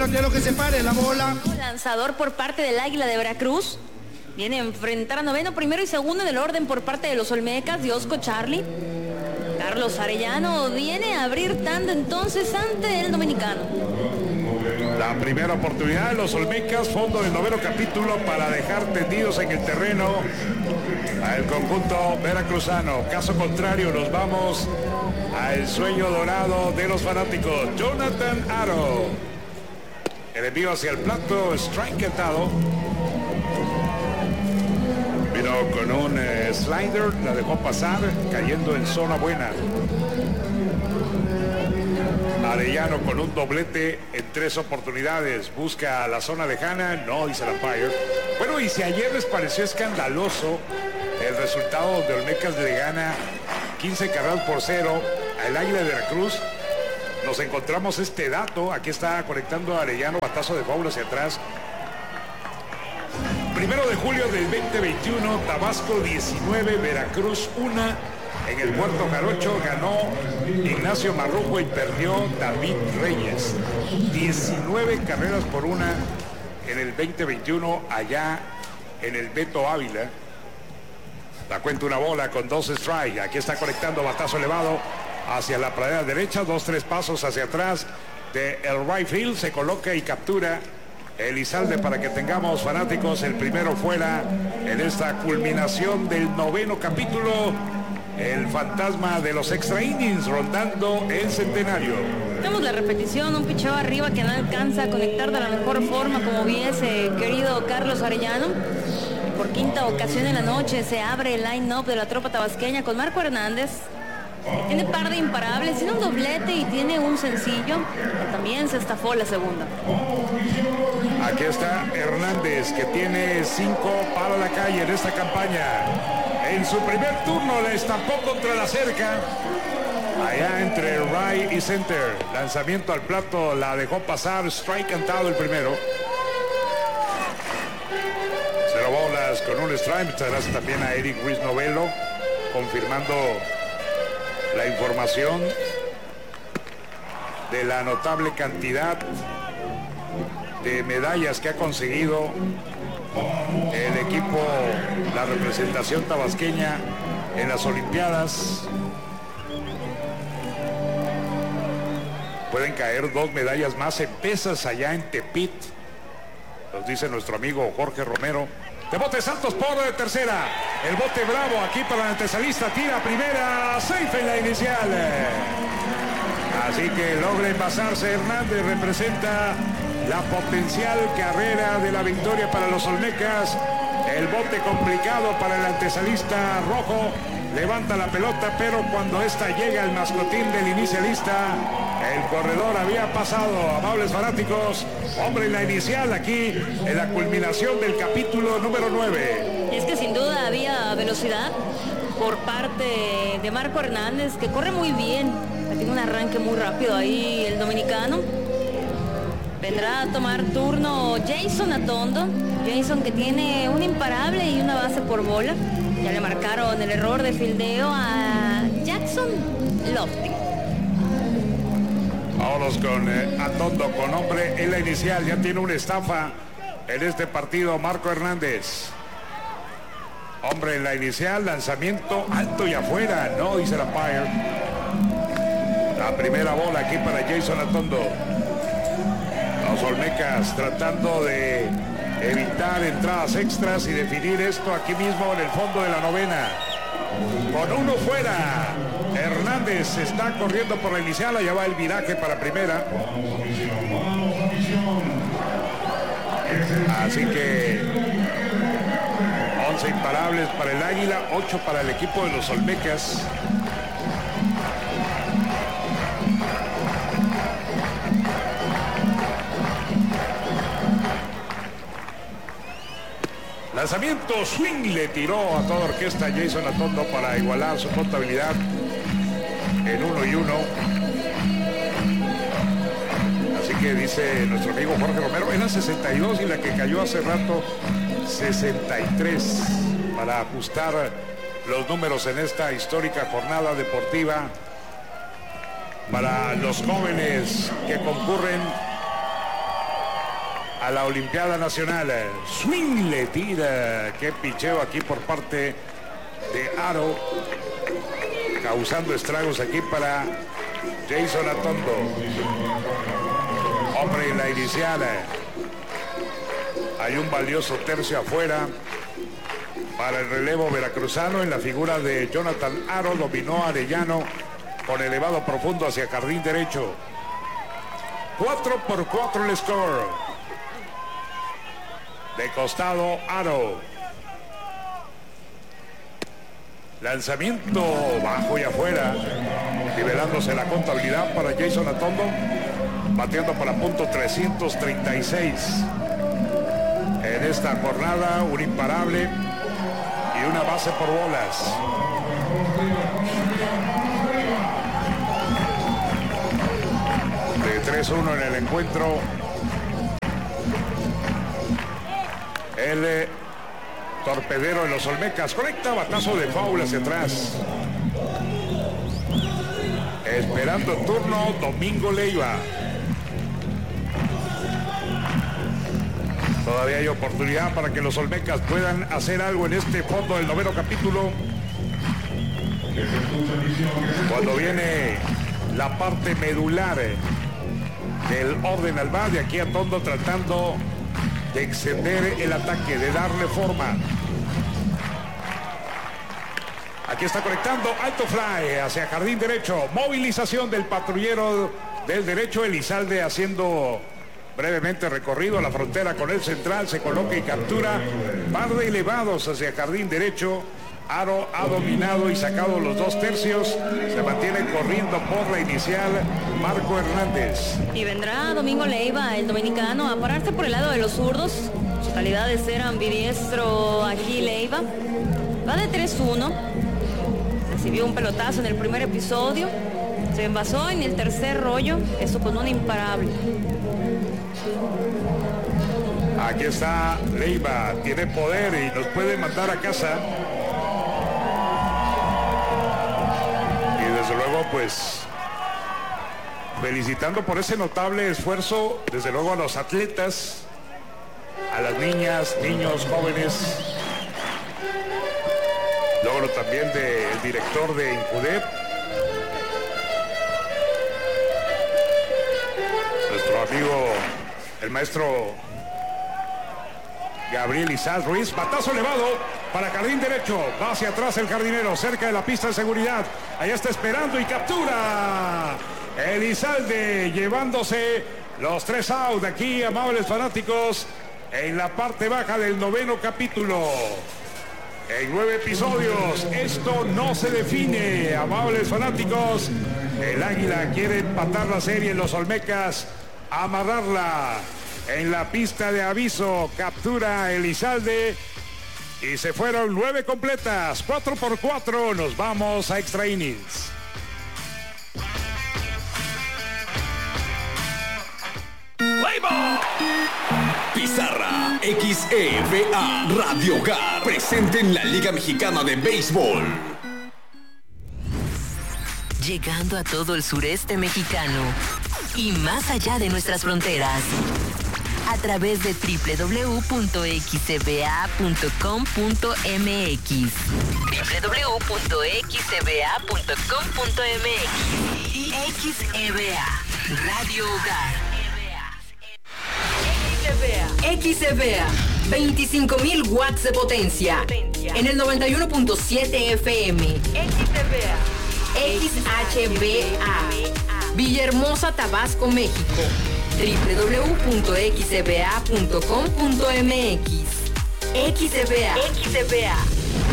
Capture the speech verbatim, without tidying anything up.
platero que se pare la bola. Lanzador por parte del Águila de Veracruz. Viene a enfrentar a noveno, primero y segundo en el orden por parte de los Olmecas, Diosco Charlie. Carlos Arellano viene a abrir tanda entonces ante el dominicano. La primera oportunidad de los Olmecas, fondo del noveno capítulo para dejar tendidos en el terreno al conjunto veracruzano. Caso contrario, nos vamos al sueño dorado de los fanáticos. Jonathan Aro. El envío hacia el plato, strike cantado. Vino con un eh, slider, la dejó pasar, cayendo en zona buena. Arellano con un doblete en tres oportunidades. Busca la zona lejana, no, dice el umpire. Bueno, y si ayer les pareció escandaloso el resultado donde Olmecas le gana quince carreras por cero al Águila de Veracruz, nos encontramos este dato. Aquí está conectando a Arellano, batazo de foul hacia atrás. Primero de julio del veinte veintiuno, Tabasco diecinueve, Veracruz uno. En el Puerto Jarocho ganó Ignacio Marrujo y perdió David Reyes. diecinueve carreras por una en el veinte veintiuno allá en el Beto Ávila. La cuenta una bola con dos strikes. Aquí está conectando batazo elevado hacia la pradera derecha. Dos, tres pasos hacia atrás de el right field. Se coloca y captura Elizalde para que tengamos fanáticos el primero fuera en esta culminación del noveno capítulo. El fantasma de los extra innings rondando el centenario. Vemos la repetición, un picheo arriba que no alcanza a conectar de la mejor forma como hubiese querido Carlos Arellano. Por quinta ocasión en la noche se abre el line-up de la tropa tabasqueña con Marco Hernández. Tiene par de imparables, tiene un doblete y tiene un sencillo. También se estafó la segunda. Aquí está Hernández, que tiene cinco para la calle en esta campaña. En su primer turno le estampó contra la cerca. Allá entre right y center. Lanzamiento al plato, la dejó pasar. Strike cantado el primero. Cero bolas con un strike. Muchas gracias también a Eric Ruiz Novelo, confirmando la información de la notable cantidad de medallas que ha conseguido el equipo, la representación tabasqueña en las Olimpiadas. Pueden caer dos medallas más en pesas allá en Tepit, nos dice nuestro amigo Jorge Romero. De bote Santos por de tercera, el bote bravo aquí para el antesalista, tira primera, safe en la inicial. Así que logra envasarse Hernández, representa la potencial carrera de la victoria para los Olmecas. El bote complicado para el antesalista rojo, levanta la pelota, pero cuando esta llega al mascotín del inicialista, el corredor había pasado. Amables fanáticos, hombre en la inicial aquí en la culminación del capítulo número nueve. Es que sin duda había velocidad por parte de Marco Hernández, que corre muy bien. Tiene un arranque muy rápido ahí el dominicano. Vendrá a tomar turno Jason Atondo. Jason, que tiene un imparable y una base por bola. Ya le marcaron el error de fildeo a Jackson Lofty. Vámonos con eh, Atondo, con hombre en la inicial. Ya tiene una estafa en este partido Marco Hernández. Hombre en la inicial, lanzamiento alto y afuera. No, dice la umpire. La primera bola aquí para Jason Atondo. Los Olmecas tratando de evitar entradas extras y definir esto aquí mismo en el fondo de la novena. Con uno fuera, Hernández está corriendo por la inicial, allá va el viraje para primera. Así que once imparables para el Águila, ocho para el equipo de los Olmecas. Lanzamiento, swing, le tiró a toda orquesta Jason Atondo para igualar su contabilidad en uno y uno. Así que dice nuestro amigo Jorge Romero, eran sesenta y dos y la que cayó hace rato sesenta y tres, para ajustar los números en esta histórica jornada deportiva para los jóvenes que concurren a la Olimpiada Nacional. Swing le tira. Qué picheo aquí por parte de Aro, causando estragos aquí para Jason Atondo. Hombre, en la inicial hay un valioso tercio afuera para el relevo veracruzano en la figura de Jonathan Aro. Dominó a Arellano con elevado profundo hacia jardín derecho. cuatro por cuatro el score. De costado, Aro. Lanzamiento bajo y afuera, nivelándose la contabilidad para Jason Atondo, bateando para punto trescientos treinta y seis. En esta jornada, un imparable y una base por bolas. De tres uno en el encuentro. El eh, torpedero de los Olmecas conecta batazo de foul hacia atrás. Esperando turno, Domingo Leiva. Todavía hay oportunidad para que los Olmecas puedan hacer algo en este fondo del noveno capítulo. Cuando viene la parte medular del orden al bat, de aquí a Tondo tratando de extender el ataque, de darle forma. Aquí está conectando, alto fly hacia jardín derecho. Movilización del patrullero del derecho, Elizalde haciendo brevemente recorrido a la frontera con el central, se coloca y captura. Par de elevados hacia jardín derecho. Aro ha dominado y sacado los dos tercios. Se mantiene corriendo por la inicial Marco Hernández. Y vendrá Domingo Leiva, el dominicano, a pararse por el lado de los zurdos. Su calidad de ser ambidiestro aquí Leiva. Va de tres uno. Recibió un pelotazo en el primer episodio. Se envasó en el tercer rollo. Eso con un imparable. Aquí está Leiva. Tiene poder y nos puede mandar a casa. Desde luego, pues, felicitando por ese notable esfuerzo, desde luego a los atletas, a las niñas, niños, jóvenes, logro también del director de Incudep, nuestro amigo, el maestro Gabriel Izaz Ruiz. Batazo elevado para jardín derecho, va hacia atrás el jardinero, cerca de la pista de seguridad. Allá está esperando y captura Elizalde, llevándose los tres out de aquí, amables fanáticos, en la parte baja del noveno capítulo. En nueve episodios, esto no se define, amables fanáticos. El Águila quiere empatar la serie en los Olmecas, amarrarla en la pista de aviso. Captura Elizalde y se fueron nueve completas, cuatro por cuatro. Nos vamos a extra innings. Pizarra X E V A Radio Hogar, presente en la Liga Mexicana de Béisbol. Llegando a todo el sureste mexicano y más allá de nuestras fronteras, a través de doble u doble u doble u punto x e v a punto com punto m x, doble u doble u doble u punto x e v a punto com punto m x y X E V A Radio Hogar. X E V A, veinticinco mil watts de potencia, en el noventa y uno punto siete F M. X E V A, X H V A, Villahermosa, Tabasco, México. doble u doble u doble u punto x e v a punto com punto m x. X E V A, X E V A,